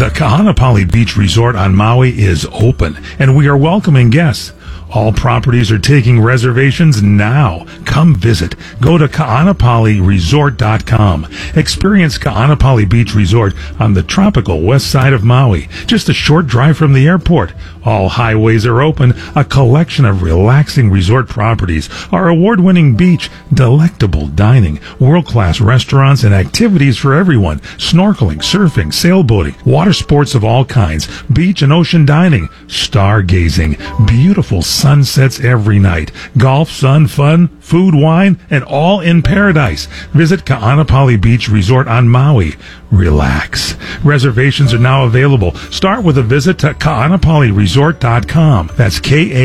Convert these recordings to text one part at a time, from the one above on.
The Kahanapali Beach Resort on Maui is open, and we are welcoming guests. All properties are taking reservations now. Come visit. Go to kaanapaliresort.com. Experience Kaanapali Beach Resort on the tropical west side of Maui, just a short drive from the airport. All highways are open, a collection of relaxing resort properties, our award-winning beach, delectable dining, world-class restaurants, and activities for everyone. Snorkeling, surfing, sailboating, water sports of all kinds, beach and ocean dining, stargazing, beautiful sunsets every night, golf, sun, fun, food, wine, and all in paradise. Visit Kaanapali Beach Resort on Maui. Relax. Reservations are now available. Start with a visit to kaanapaliresort.com. That's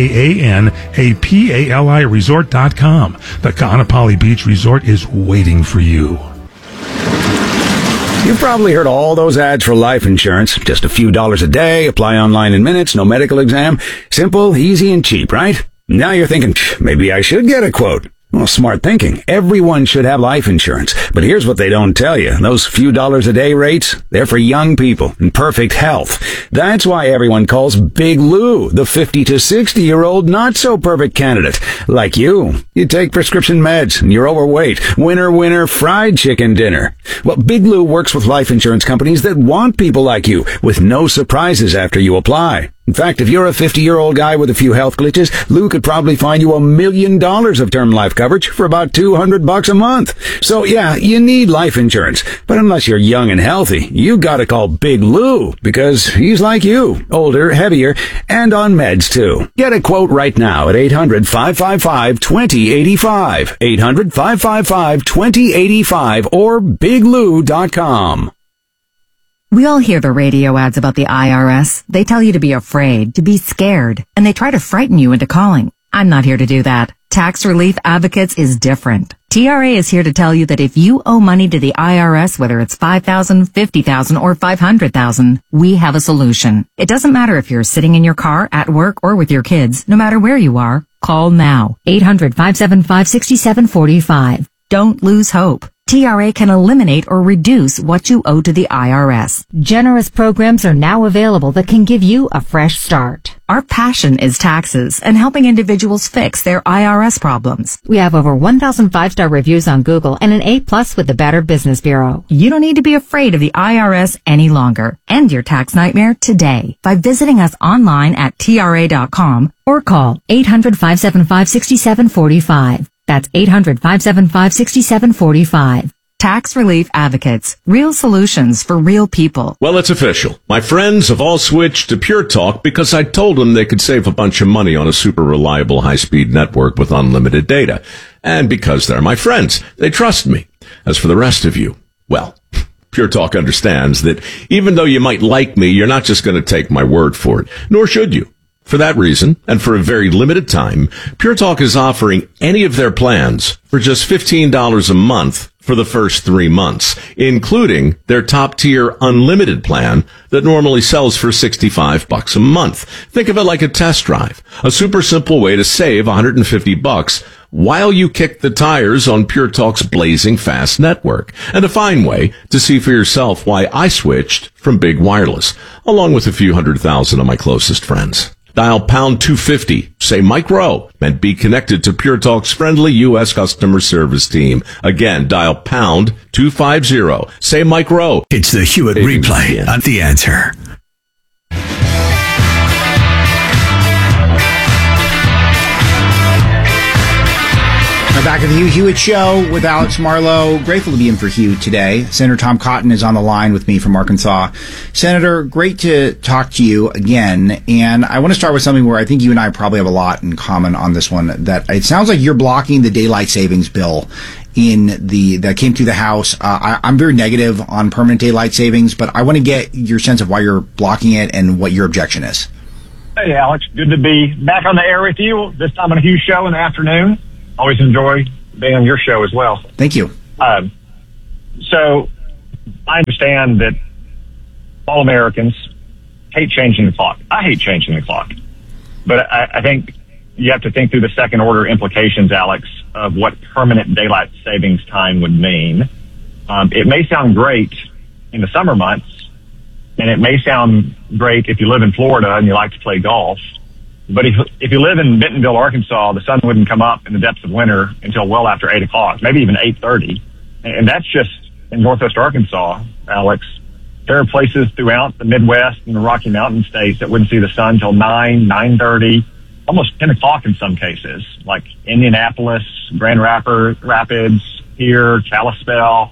Kaanapali resort.com. The Kaanapali Beach Resort is waiting for you. You've probably heard all those ads for life insurance. Just a few dollars a day, apply online in minutes, no medical exam. Simple, easy, and cheap, right? Now you're thinking, maybe I should get a quote. Well, smart thinking. Everyone should have life insurance. But here's what they don't tell you. Those few dollars a day rates, they're for young people in perfect health. That's why everyone calls Big Lou the 50 to 60-year-old not-so-perfect candidate. Like you. You take prescription meds and you're overweight. Winner, winner, fried chicken dinner. Well, Big Lou works with life insurance companies that want people like you with no surprises after you apply. In fact, if you're a 50-year-old guy with a few health glitches, Lou could probably find you $1 million of term life coverage for about $200 a month. So yeah, you need life insurance. But unless you're young and healthy, you gotta call Big Lou, because he's like you, older, heavier, and on meds too. Get a quote right now at 800-555-2085. 800-555-2085 or biglou.com. We all hear the radio ads about the IRS. They tell you to be afraid, to be scared, and they try to frighten you into calling. I'm not here to do that. Tax Relief Advocates is different. TRA is here to tell you that if you owe money to the IRS, whether it's $5,000, $50,000, or $500,000, we have a solution. It doesn't matter if you're sitting in your car, at work, or with your kids. No matter where you are, call now. 800-575-6745. Don't lose hope. TRA can eliminate or reduce what you owe to the IRS. Generous programs are now available that can give you a fresh start. Our passion is taxes and helping individuals fix their IRS problems. We have over 1,000 5-star reviews on Google and an A+ with the Better Business Bureau. You don't need to be afraid of the IRS any longer. End your tax nightmare today by visiting us online at TRA.com or call 800-575-6745. That's 800-575-6745. Tax Relief Advocates. Real solutions for real people. Well, it's official. My friends have all switched to Pure Talk because I told them they could save a bunch of money on a super reliable high-speed network with unlimited data. And because they're my friends, they trust me. As for the rest of you, well, Pure Talk understands that even though you might like me, you're not just going to take my word for it, nor should you. For that reason, and for a very limited time, Pure Talk is offering any of their plans for just $15 a month for the first 3 months, including their top-tier unlimited plan that normally sells for $65 a month. Think of it like a test drive, a super simple way to save $150 while you kick the tires on Pure Talk's blazing fast network, and a fine way to see for yourself why I switched from Big Wireless, along with a few 100,000 of my closest friends. Dial pound 250, say Mike Rowe, and be connected to Pure Talk's friendly U.S. customer service team. Again, dial pound 250, say Mike Rowe. It's the Hewitt Replay on The Answer. Back at the Hugh Hewitt Show with Alex Marlowe. Grateful to be in for Hugh today. Senator Tom Cotton is on the line with me from Arkansas. Senator, great to talk to you again. And I want to start with something where I think you and I probably have a lot in common on this one. That it sounds like you're blocking the daylight savings bill that came through the House. I'm very negative on permanent daylight savings, but I want to get your sense of why you're blocking it and what your objection is. Hey, Alex. Good to be back on the air with you, this time on a Hugh Show in the afternoon. Always enjoy being on your show as well. Thank you. So I understand that all Americans hate changing the clock. I hate changing the clock. But I think you have to think through the second order implications, Alex, of what permanent daylight savings time would mean. It may sound great in the summer months, And it may sound great if you live in Florida and you like to play golf, but if you live in Bentonville, Arkansas, the sun wouldn't come up in the depths of winter until well after 8 o'clock, maybe even 8:30. And that's just in Northwest Arkansas, Alex. There are places throughout the Midwest and the Rocky Mountain states that wouldn't see the sun till 9, 9:30, almost 10 o'clock in some cases, like Indianapolis, Grand Rapids, here, Kalispell.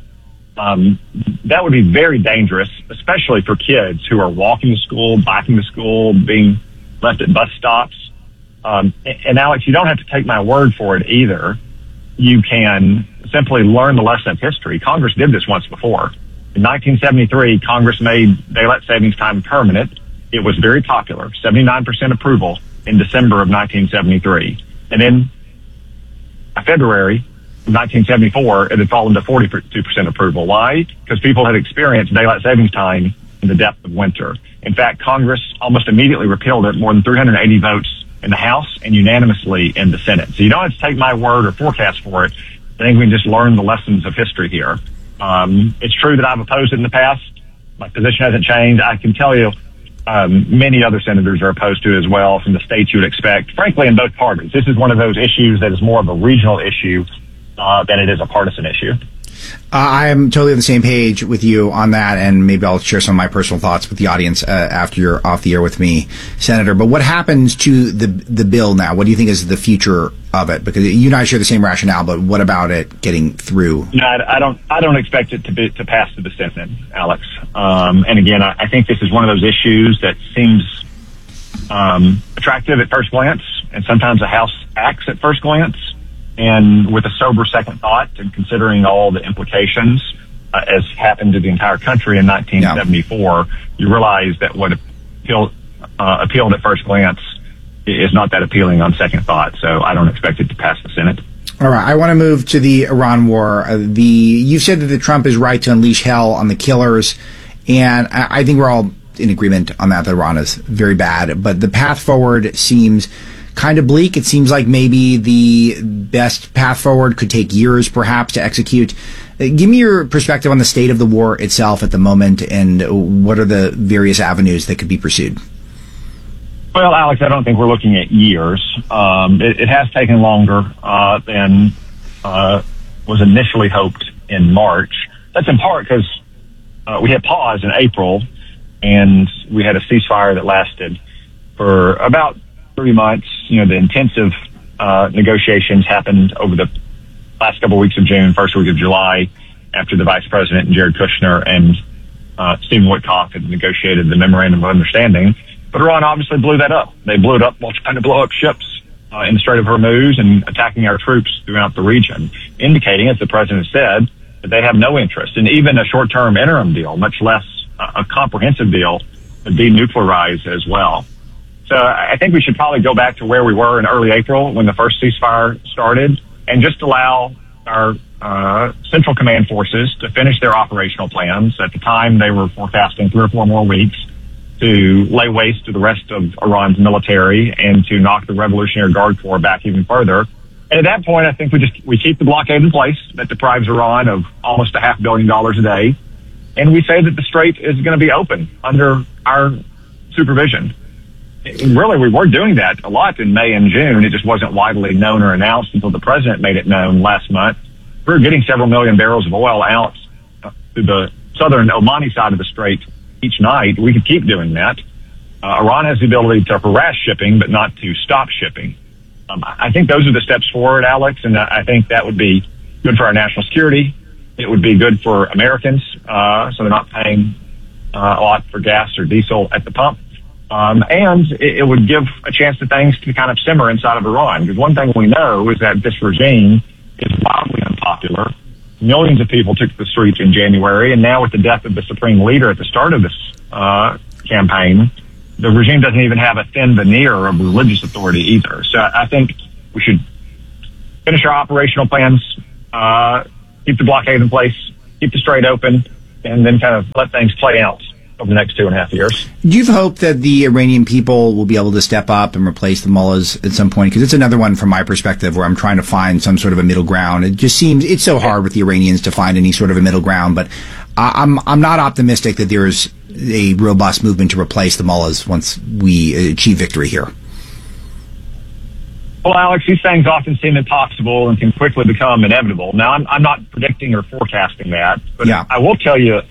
That would be very dangerous, especially for kids who are walking to school, biking to school, being left at bus stops. And Alex, you don't have to take my word for it either. You can simply learn the lesson of history. Congress did this once before. In 1973, Congress made daylight savings time permanent. It was very popular, 79% approval in December of 1973. And in February of 1974, it had fallen to 42% approval. Why? Because people had experienced daylight savings time in the depth of winter. In fact, Congress almost immediately repealed it, more than 380 votes in the House and unanimously in the Senate. So you don't have to take my word or forecast for it. I think we can just learn the lessons of history here. It's true that I've opposed it in the past. My position hasn't changed. I can tell you many other senators are opposed to it as well from the states you would expect, frankly, in both parties. This is one of those issues that is more of a regional issue than it is a partisan issue. I am totally on the same page with you on that, and maybe I'll share some of my personal thoughts with the audience after you're off the air with me, Senator. But what happens to the bill now? What do you think is the future of it? Because you and I share the same rationale, but what about it getting through? No, I don't expect it to pass to the Senate, Alex. And again, I think this is one of those issues that seems attractive at first glance, and sometimes the House acts at first glance. And with a sober second thought and considering all the implications, as happened to the entire country in 1974, you realize that what appealed at first glance is not that appealing on second thought. So I don't expect it to pass the Senate. All right. I want to move to the Iran war. You said that Trump is right to unleash hell on the killers. And I think we're all in agreement on that Iran is very bad. But the path forward seems kind of bleak. It seems like maybe the best path forward could take years, perhaps, to execute. Give me your perspective on the state of the war itself at the moment, and what are the various avenues that could be pursued? Well, Alex, I don't think we're looking at years. It has taken longer than was initially hoped in March. That's in part because we had pause in April, and we had a ceasefire that lasted for about 3 months. You know, the intensive negotiations happened over the last couple of weeks of June, first week of July, after the Vice President and Jared Kushner and Stephen Witkoff had negotiated the Memorandum of Understanding. But Iran obviously blew that up. They blew it up while trying to blow up ships in the Strait of Hormuz and attacking our troops throughout the region, indicating, as the President said, that they have no interest in even a short-term interim deal, much less a comprehensive deal to denuclearize as well. So I think we should probably go back to where we were in early April when the first ceasefire started and just allow our Central Command forces to finish their operational plans. At the time, they were forecasting 3 or 4 more weeks to lay waste to the rest of Iran's military and to knock the Revolutionary Guard Corps back even further. And at that point, I think we keep the blockade in place that deprives Iran of almost $500 million a day. And we say that the Strait is going to be open under our supervision. Really, we were doing that a lot in May and June. It just wasn't widely known or announced until the President made it known last month. We were getting several million barrels of oil out to the southern Omani side of the Strait each night. We could keep doing that. Iran has the ability to harass shipping, but not to stop shipping. I think those are the steps forward, Alex, and I think that would be good for our national security. It would be good for Americans, so they're not paying a lot for gas or diesel at the pump. And it would give a chance to things to kind of simmer inside of Iran. Because one thing we know is that this regime is wildly unpopular. Millions of people took to the streets in January, and now with the death of the supreme leader at the start of this campaign, the regime doesn't even have a thin veneer of religious authority either. So I think we should finish our operational plans, keep the blockade in place, keep the Strait open, and then kind of let things play out over the next 2.5 years. Do you hope that the Iranian people will be able to step up and replace the mullahs at some point? Because it's another one from my perspective where I'm trying to find some sort of a middle ground. It just seems it's so hard with the Iranians to find any sort of a middle ground. But I'm not optimistic that there's a robust movement to replace the mullahs once we achieve victory here? Well, Alex, these things often seem impossible and can quickly become inevitable. Now, I'm not predicting or forecasting that, but yeah. I will tell you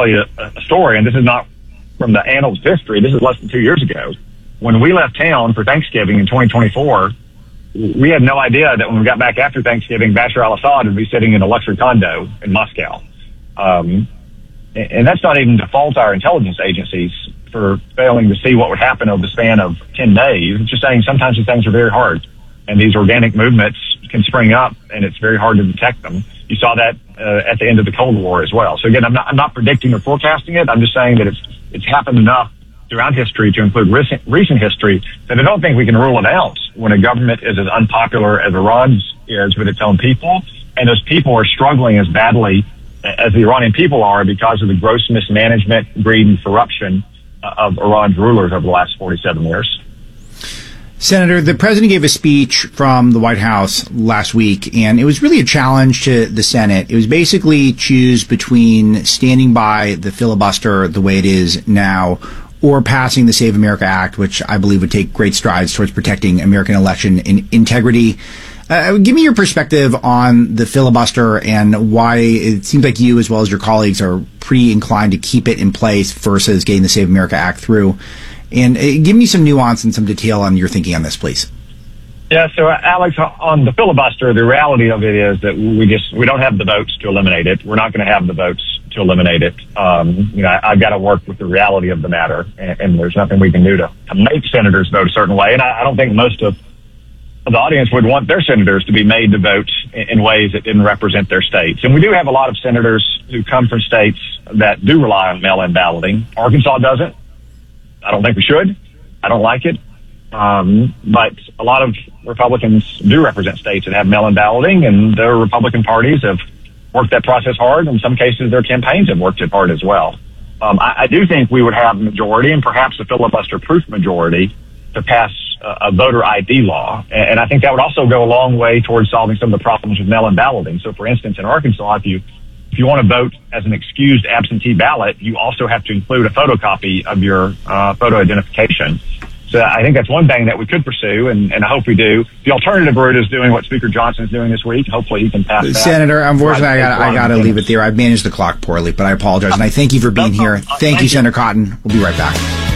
a story, and this is not from the annals of history. This is less than 2 years ago. When we left town for Thanksgiving in 2024, we had no idea that when we got back after Thanksgiving, Bashar al-Assad would be sitting in a luxury condo in Moscow. And that's not even to fault our intelligence agencies for failing to see what would happen over the span of 10 days. It's just saying sometimes these things are very hard. And these organic movements can spring up, and it's very hard to detect them. You saw that at the end of the Cold War as well. So again, I'm not predicting or forecasting it. I'm just saying that it's happened enough throughout history, to include recent history, that I don't think we can rule it out when a government is as unpopular as Iran's is with its own people, and those people are struggling as badly as the Iranian people are because of the gross mismanagement, greed, and corruption of Iran's rulers over the last 47 years. Senator, the president gave a speech from the White House last week, and it was really a challenge to the Senate. It was basically choose between standing by the filibuster the way it is now or passing the Save America Act, which I believe would take great strides towards protecting American election integrity. Give me your perspective on the filibuster and why it seems like you, as well as your colleagues, are pretty inclined to keep it in place versus getting the Save America Act through. And give me some nuance and some detail on your thinking on this, please. Yeah, so Alex, on the filibuster, the reality of it is that we don't have the votes to eliminate it. We're not going to have the votes to eliminate it. I've got to work with the reality of the matter, and there's nothing we can do to make senators vote a certain way. And I don't think most of the audience would want their senators to be made to vote in ways that didn't represent their states. And we do have a lot of senators who come from states that do rely on mail-in balloting. Arkansas doesn't. I don't think we should. I don't like it. But a lot of Republicans do represent states that have mail-in balloting, and their Republican parties have worked that process hard. In some cases, their campaigns have worked it hard as well. I do think we would have a majority, and perhaps a filibuster-proof majority, to pass a voter ID law. And I think that would also go a long way towards solving some of the problems with mail-in balloting. So, for instance, in Arkansas, if you want to vote as an excused absentee ballot, you also have to include a photocopy of your photo identification. So I think that's one thing that we could pursue, and I hope we do. The alternative route is doing what Speaker Johnson is doing this week. Hopefully he can pass that. Senator, unfortunately, I got to leave it there. I've managed the clock poorly, but I apologize. And I thank you for being here. Thank you, Senator Cotton. We'll be right back.